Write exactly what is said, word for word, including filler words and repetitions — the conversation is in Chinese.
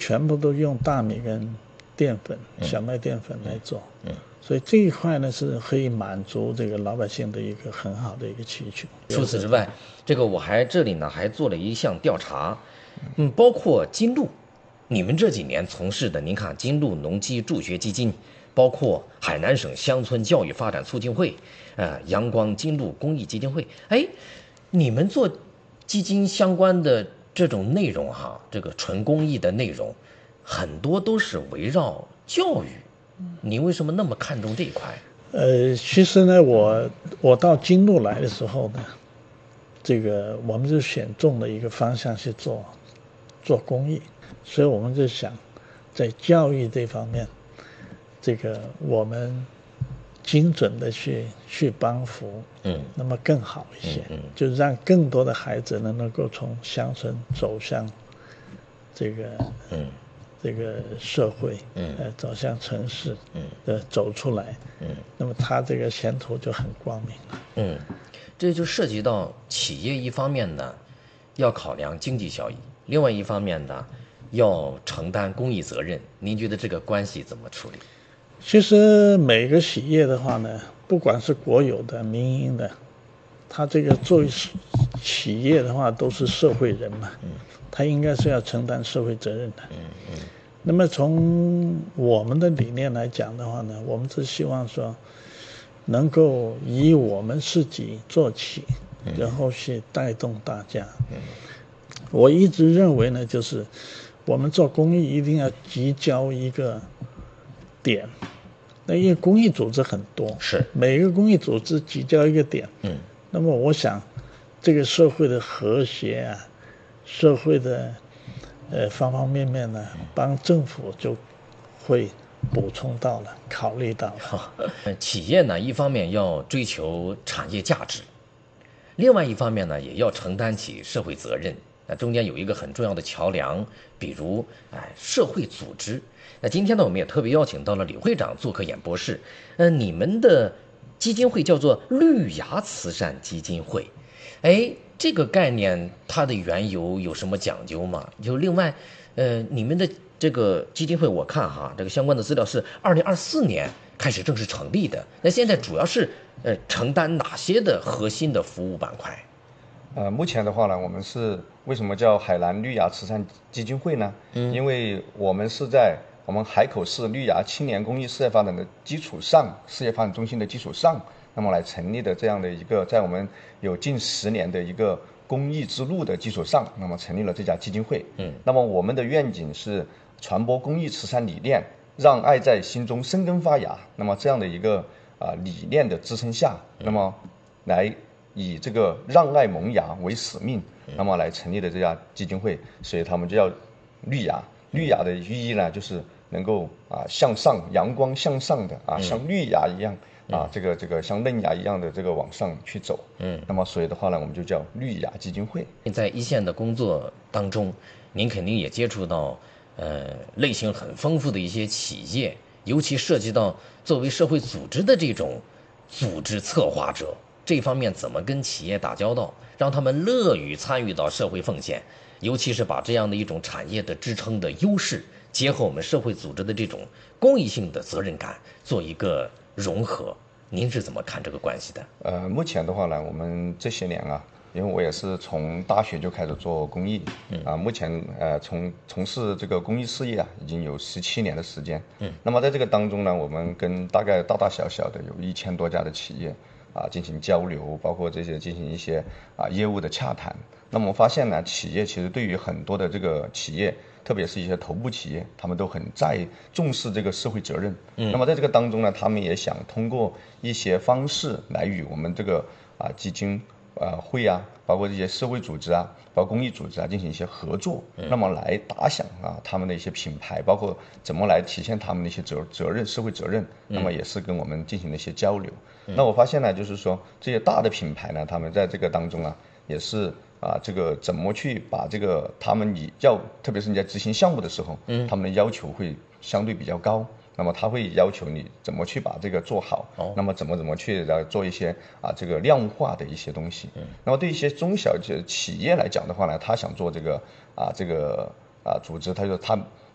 全部都用大米跟淀粉、小麦淀粉来做，嗯，所以这一块呢是可以满足这个老百姓的一个很好的一个需求。 除此之外，这个我还这里呢还做了一项调查，嗯，包括金鹿，你们这几年从事的，您看金鹿农机助学基金，包括海南省乡村教育发展促进会，呃，阳光金鹿公益基金会，哎，你们做基金相关的这种内容哈，这个纯公益的内容，很多都是围绕教育，你为什么那么看重这一块？ 呃，其实呢，我我到金鹿来的时候呢，这个我们就选中了一个方向去做做公益，所以我们就想在教育这方面，这个我们精准的去去帮扶，嗯，那么更好一些，嗯，嗯就让更多的孩子呢能够从乡村走向这个，嗯。这个社会，嗯，呃，走向城市，嗯，呃，走出来，嗯，那么他这个前途就很光明了， 嗯，这就涉及到企业一方面呢，要考量经济效益，另外一方面呢，要承担公益责任。您觉得这个关系怎么处理？ 其实每个企业的话呢，不管是国有的、民营的，他这个作为企业的话，都是社会人嘛，嗯，他应该是要承担社会责任的，嗯嗯。那么从我们的理念来讲的话呢，我们是希望说，能够以我们自己做起，然后去带动大家。嗯，我一直认为呢，就是我们做公益一定要聚焦一个点。那因为公益组织很多， 是每个公益组织聚焦一个点，嗯，那么我想，这个社会的和谐啊，社会的呃方方面面呢，帮政府就会补充到了，考虑到了。 企业呢，一方面要追求产业价值，另外一方面呢，也要承担起社会责任。那中间有一个很重要的桥梁，比如哎社会组织。那今天呢，我们也特别邀请到了李会长做客演播室。呃，你们的基金会叫做绿芽慈善基金会，哎，这个概念它的缘由有什么讲究吗？就另外，呃，你们的这个基金会，我看哈，这个相关的资料是二零二四年开始正式成立的。那现在主要是呃承担哪些的核心的服务板块？ 呃，目前的话呢，我们是为什么叫海南绿芽慈善基金会呢？嗯，因为我们是在我们海口市绿芽青年公益事业发展的基础上，事业发展中心的基础上，那么来成立的这样的一个，在我们有近十年的一个公益之路的基础上，那么成立了这家基金会。嗯，那么我们的愿景是传播公益慈善理念，让爱在心中生根发芽。那么这样的一个啊、呃、理念的支撑下，那么来以这个让爱萌芽为使命，那么来成立的这家基金会，所以他们就叫绿芽。绿芽的寓意呢，就是能够啊向上，阳光向上的啊，像绿芽一样啊，这个这个像嫩芽一样的这个往上去走。嗯，那么所以的话呢，我们就叫绿芽基金会。 在一线的工作当中，您肯定也接触到呃类型很丰富的一些企业，尤其涉及到作为社会组织的这种组织策划者，这方面怎么跟企业打交道，让他们乐于参与到社会奉献，尤其是把这样的一种产业的支撑的优势结合我们社会组织的这种公益性的责任感做一个融合，您是怎么看这个关系的？ 呃，目前的话呢，我们这些年啊，因为我也是从大学就开始做公益，嗯啊，目前呃从从事这个公益事业啊，已经有十七年的时间，嗯，那么在这个当中呢，我们跟大概大大小小的有一千多家的企业啊进行交流，包括这些进行一些啊业务的洽谈。那么我们发现呢，企业其实对于很多的这个企业，特别是一些头部企业，他们都很在重视这个社会责任。嗯，那么在这个当中呢，他们也想通过一些方式来与我们这个啊基金啊会啊，包括这些社会组织啊，包括公益组织啊进行一些合作，嗯、那么来打响啊他们的一些品牌，包括怎么来体现他们的一些责责任、社会责任。那么也是跟我们进行了一些交流。嗯、那我发现呢，就是说这些大的品牌呢，他们在这个当中啊，也是。啊，这个怎么去把这个他们你要，特别是你在执行项目的时候，嗯，他们的要求会相对比较高。那么他会要求你怎么去把这个做好，哦，那么怎么怎么去来做一些啊这个量化的一些东西。嗯，那么对一些中小企业来讲的话呢，他想做这个啊这个啊组织，他就他